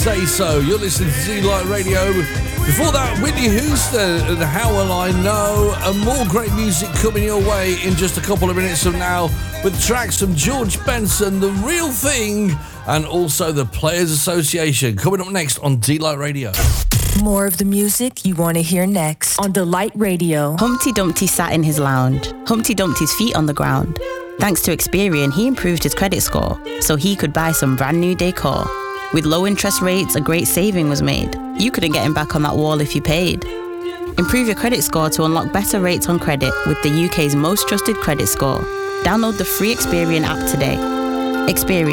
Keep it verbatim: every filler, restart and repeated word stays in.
Say So. You're listening to Z-Light Radio. Before that, Whitney Houston and How Will I Know, and more great music coming your way in just a couple of minutes from now with tracks from George Benson, The Real Thing, and also the Players Association coming up next on D-Light Radio. More of the music you want to hear next on Delight Radio. Humpty Dumpty sat in his lounge, Humpty Dumpty's feet on the ground. Thanks to Experian, he improved his credit score so he could buy some brand new decor. With low interest rates, a great saving was made. You couldn't get him back on that wall if you paid. Improve your credit score to unlock better rates on credit with the U K's most trusted credit score. Download the free Experian app today. Experian.